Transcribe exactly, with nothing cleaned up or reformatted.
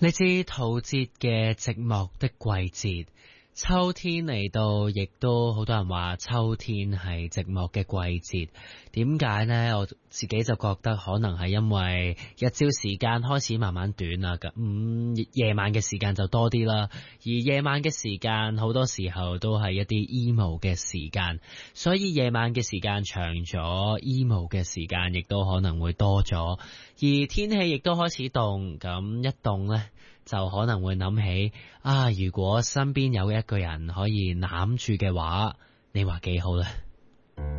你知土節嘅寂寞的季節，秋天嚟到，亦都好多人話秋天係寂寞嘅季節。點解呢？我自己就覺得可能係因為日照時間開始慢慢短啦，咁、嗯、夜晚嘅時間就多啲啦。而夜晚嘅時間好多時候都係一啲 emo 嘅時間，所以夜晚嘅時間長咗 emo 嘅時間亦都可能會多咗。而天氣亦都開始凍，咁一凍呢，就可能會諗起啊，如果身邊有一個人可以攬住嘅話，你話幾好呢？